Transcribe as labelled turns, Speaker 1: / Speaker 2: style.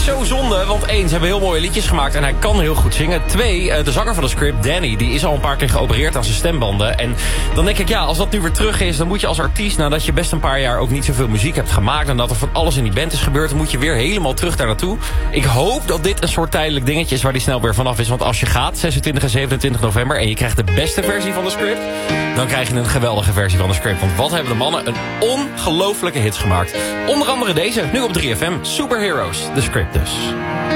Speaker 1: zo zonde, want 1, ze hebben heel mooie liedjes gemaakt en hij kan heel goed zingen. 2, de zanger van de Script, Danny, die is al een paar keer geopereerd aan zijn stembanden. En dan denk ik, ja, als dat nu weer terug is, dan moet je als artiest, nadat je best een paar jaar ook niet zoveel muziek hebt gemaakt en dat er van alles in die band is gebeurd, dan moet je weer helemaal terug daar naartoe. Ik hoop dat dit een soort tijdelijk dingetje is waar die snel weer vanaf is. Want als je gaat, 26 en 27 november, en je krijgt de beste versie van de Script, dan krijg je een geweldige versie van de Script. Want wat hebben de mannen een ongelooflijke hits gemaakt. Onder andere deze, nu op 3FM, Superheroes, de Script dus.